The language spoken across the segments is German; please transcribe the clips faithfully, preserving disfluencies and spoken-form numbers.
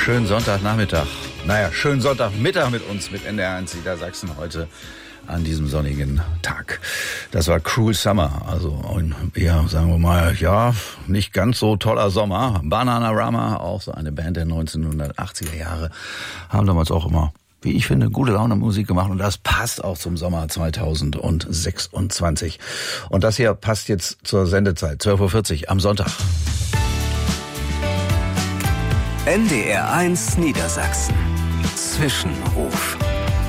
schönen Sonntagnachmittag. Naja, schönen Sonntagmittag mit uns, mit N D R eins Niedersachsen heute an diesem sonnigen Tag. Das war Cruel Summer, also eher, sagen wir mal, ja, nicht ganz so toller Sommer. Bananarama, auch so eine Band der neunzehnhundertachtziger Jahre, haben damals auch immer, wie ich finde, gute Laune Musik gemacht und das passt auch zum Sommer zweitausendsechsundzwanzig. Und das hier passt jetzt zur Sendezeit, zwölf Uhr vierzig am Sonntag. N D R eins Niedersachsen. Zwischenruf.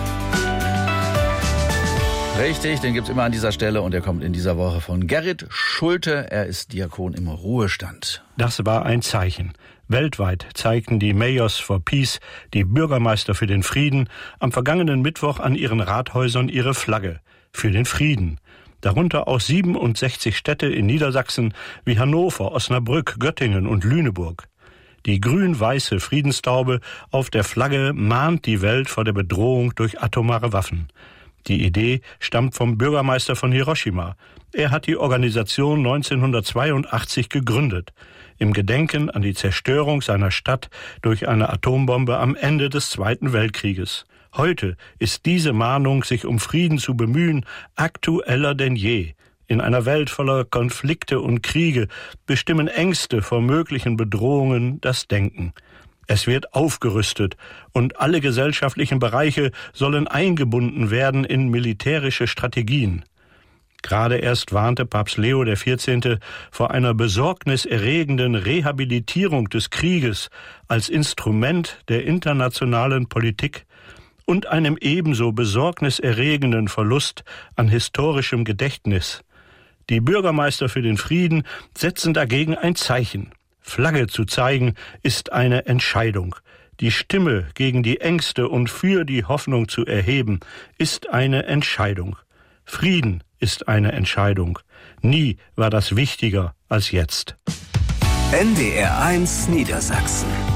Richtig, den gibt's immer an dieser Stelle und der kommt in dieser Woche von Gerrit Schulte. Er ist Diakon im Ruhestand. Das war ein Zeichen. Weltweit zeigten die Mayors for Peace, die Bürgermeister für den Frieden, am vergangenen Mittwoch an ihren Rathäusern ihre Flagge für den Frieden. Darunter auch siebenundsechzig Städte in Niedersachsen wie Hannover, Osnabrück, Göttingen und Lüneburg. Die grün-weiße Friedenstaube auf der Flagge mahnt die Welt vor der Bedrohung durch atomare Waffen. Die Idee stammt vom Bürgermeister von Hiroshima. Er hat die Organisation neunzehnhundertzweiundachtzig gegründet, im Gedenken an die Zerstörung seiner Stadt durch eine Atombombe am Ende des Zweiten Weltkrieges. Heute ist diese Mahnung, sich um Frieden zu bemühen, aktueller denn je. In einer Welt voller Konflikte und Kriege bestimmen Ängste vor möglichen Bedrohungen das Denken. Es wird aufgerüstet und alle gesellschaftlichen Bereiche sollen eingebunden werden in militärische Strategien. Gerade erst warnte Papst Leo der vierzehnte vor einer besorgniserregenden Rehabilitierung des Krieges als Instrument der internationalen Politik und einem ebenso besorgniserregenden Verlust an historischem Gedächtnis. Die Bürgermeister für den Frieden setzen dagegen ein Zeichen. Flagge zu zeigen ist eine Entscheidung. Die Stimme gegen die Ängste und für die Hoffnung zu erheben, ist eine Entscheidung. Frieden ist eine Entscheidung. Nie war das wichtiger als jetzt. N D R eins Niedersachsen.